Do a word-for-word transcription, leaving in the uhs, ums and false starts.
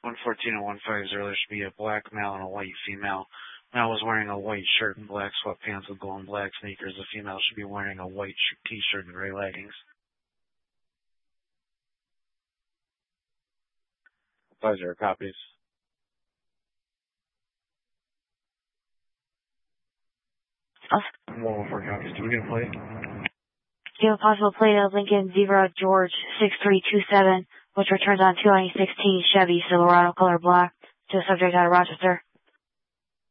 one fourteen and one fifty, there should be a black male and a white female. Male was wearing a white shirt and black sweatpants with glowing black sneakers. The female should be wearing a white t-shirt and gray leggings. Those are copies. Awesome. One more four copies. Do we get a plate? Do you have a possible plate of Lincoln Zebra George six three two seven, which returns on two twenty sixteen Chevy Silverado color black to a subject out of Rochester?